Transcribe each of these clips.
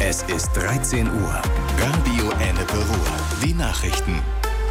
Es ist 13 Uhr. Radio Ennepe Ruhr. Die Nachrichten.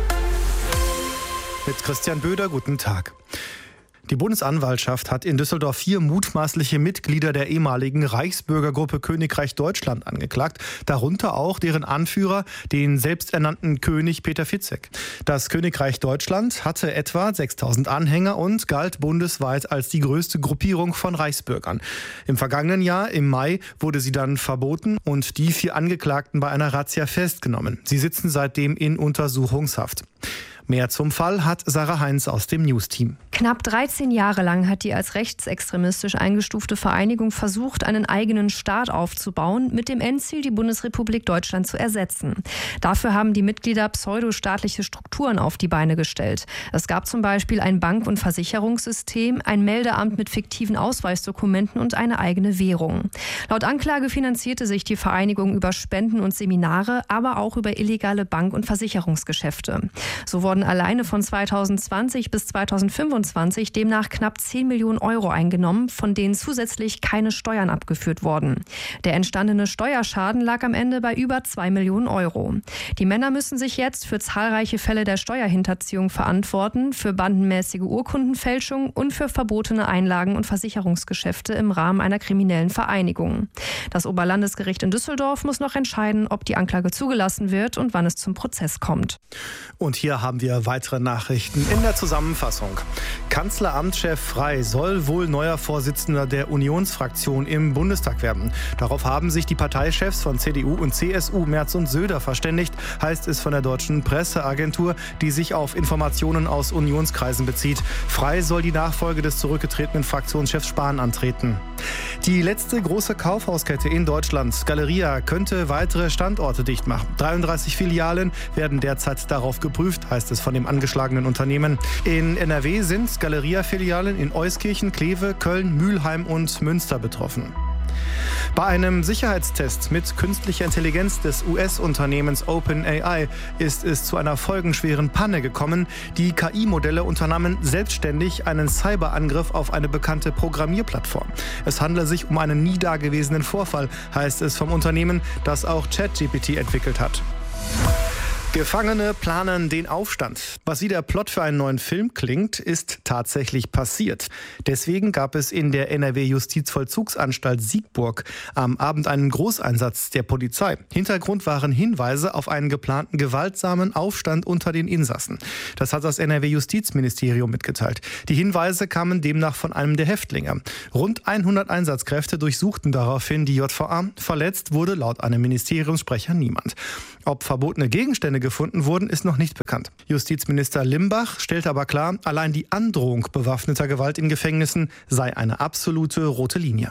Mit Christian Böder, guten Tag. Die Bundesanwaltschaft hat in Düsseldorf 4 mutmaßliche Mitglieder der ehemaligen Reichsbürgergruppe Königreich Deutschland angeklagt, darunter auch deren Anführer, den selbsternannten König Peter Fitzek. Das Königreich Deutschland hatte etwa 6000 Anhänger und galt bundesweit als die größte Gruppierung von Reichsbürgern. Im vergangenen Jahr, im Mai, wurde sie dann verboten und die 4 Angeklagten bei einer Razzia festgenommen. Sie sitzen seitdem in Untersuchungshaft. Mehr zum Fall hat Sarah Heinz aus dem News-Team. Knapp 13 Jahre lang hat die als rechtsextremistisch eingestufte Vereinigung versucht, einen eigenen Staat aufzubauen, mit dem Endziel, die Bundesrepublik Deutschland zu ersetzen. Dafür haben die Mitglieder pseudostaatliche Strukturen auf die Beine gestellt. Es gab zum Beispiel ein Bank- und Versicherungssystem, ein Meldeamt mit fiktiven Ausweisdokumenten und eine eigene Währung. Laut Anklage finanzierte sich die Vereinigung über Spenden und Seminare, aber auch über illegale Bank- und Versicherungsgeschäfte. So wurden alleine von 2020 bis 2025 demnach knapp 10 Millionen Euro eingenommen, von denen zusätzlich keine Steuern abgeführt wurden. Der entstandene Steuerschaden lag am Ende bei über 2 Millionen Euro. Die Männer müssen sich jetzt für zahlreiche Fälle der Steuerhinterziehung verantworten, für bandenmäßige Urkundenfälschung und für verbotene Einlagen- und Versicherungsgeschäfte im Rahmen einer kriminellen Vereinigung. Das Oberlandesgericht in Düsseldorf muss noch entscheiden, ob die Anklage zugelassen wird und wann es zum Prozess kommt. Und hier haben wir weitere Nachrichten in der Zusammenfassung. Kanzleramtschef Frey soll wohl neuer Vorsitzender der Unionsfraktion im Bundestag werden. Darauf haben sich die Parteichefs von CDU und CSU, Merz und Söder, verständigt, heißt es von der deutschen Presseagentur, die sich auf Informationen aus Unionskreisen bezieht. Frey soll die Nachfolge des zurückgetretenen Fraktionschefs Spahn antreten. Die letzte große Kaufhauskette in Deutschland, Galeria, könnte weitere Standorte dicht machen. 33 Filialen werden derzeit darauf geprüft, heißt es von dem angeschlagenen Unternehmen. In NRW sind Galeria-Filialen in Euskirchen, Kleve, Köln, Mülheim und Münster betroffen. Bei einem Sicherheitstest mit künstlicher Intelligenz des US-Unternehmens OpenAI ist es zu einer folgenschweren Panne gekommen. Die KI-Modelle unternahmen selbstständig einen Cyberangriff auf eine bekannte Programmierplattform. Es handle sich um einen nie dagewesenen Vorfall, heißt es vom Unternehmen, das auch ChatGPT entwickelt hat. Gefangene planen den Aufstand. Was wie der Plot für einen neuen Film klingt, ist tatsächlich passiert. Deswegen gab es in der NRW-Justizvollzugsanstalt Siegburg am Abend einen Großeinsatz der Polizei. Hintergrund waren Hinweise auf einen geplanten gewaltsamen Aufstand unter den Insassen. Das hat das NRW-Justizministerium mitgeteilt. Die Hinweise kamen demnach von einem der Häftlinge. Rund 100 Einsatzkräfte durchsuchten daraufhin die JVA. Verletzt wurde laut einem Ministeriumssprecher niemand. Ob verbotene Gegenstände gefunden wurden, ist noch nicht bekannt. Justizminister Limbach stellte aber klar, allein die Androhung bewaffneter Gewalt in Gefängnissen sei eine absolute rote Linie.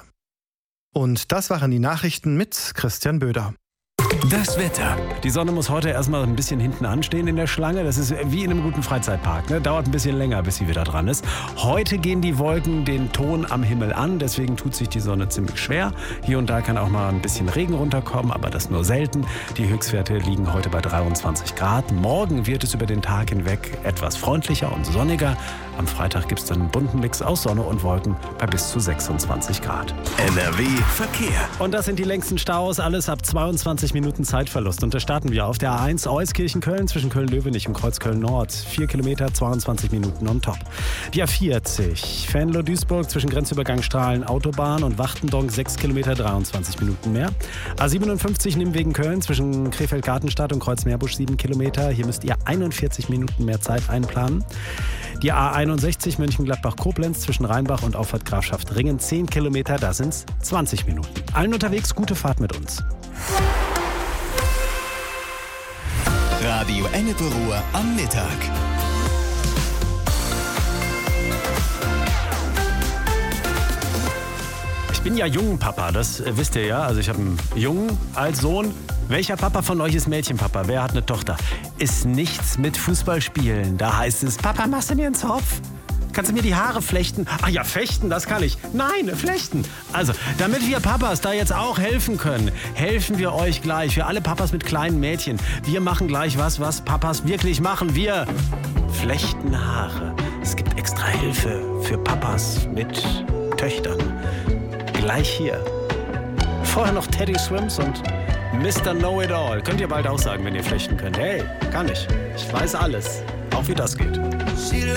Und das waren die Nachrichten mit Christian Böder. Das Wetter. Die Sonne muss heute erstmal ein bisschen hinten anstehen in der Schlange. Das ist wie in einem guten Freizeitpark. Ne? Dauert ein bisschen länger, bis sie wieder dran ist. Heute gehen die Wolken den Ton am Himmel an. Deswegen tut sich die Sonne ziemlich schwer. Hier und da kann auch mal ein bisschen Regen runterkommen, aber das nur selten. Die Höchstwerte liegen heute bei 23 Grad. Morgen wird es über den Tag hinweg etwas freundlicher und sonniger. Am Freitag gibt es dann einen bunten Mix aus Sonne und Wolken bei bis zu 26 Grad. NRW Verkehr. Und das sind die längsten Staus. Alles ab 22 Minuten Zeitverlust. Und da starten wir auf der A1 Euskirchen-Köln zwischen Köln-Löwenich und Kreuz Köln-Nord. 4 Kilometer, 22 Minuten on top. Die A40 Venlo-Duisburg zwischen Grenzübergang Strahlen-Autobahn und Wachtendonk 6 Kilometer, 23 Minuten mehr. A57 Nimwegen Köln zwischen Krefeld-Gartenstadt und Kreuz-Meerbusch 7 Kilometer. Hier müsst ihr 41 Minuten mehr Zeit einplanen. Die A61 Mönchengladbach-Koblenz zwischen Rheinbach und Auffahrt Grafschaft Ringen 10 Kilometer, da sind es 20 Minuten. Allen unterwegs gute Fahrt mit uns. Radio Ennepe Ruhr am Mittag. Ich bin ja Jungenpapa, das wisst ihr ja. Also ich habe einen Jungen als Sohn. Welcher Papa von euch ist Mädchenpapa? Wer hat eine Tochter? Ist nichts mit Fußballspielen. Da heißt es, Papa, machst du mir einen Zopf? Kannst du mir die Haare flechten? Ach ja, fechten, das kann ich. Nein, flechten. Also, damit wir Papas da jetzt auch helfen können, helfen wir euch gleich. Für alle Papas mit kleinen Mädchen. Wir machen gleich was Papas wirklich machen. Wir flechten Haare. Es gibt extra Hilfe für Papas mit Töchtern. Gleich hier. Vorher noch Teddy Swims und Mr. Know-It-All. Könnt ihr bald auch sagen, wenn ihr flüchten könnt. Hey, kann ich. Ich weiß alles. Auch wie das geht. She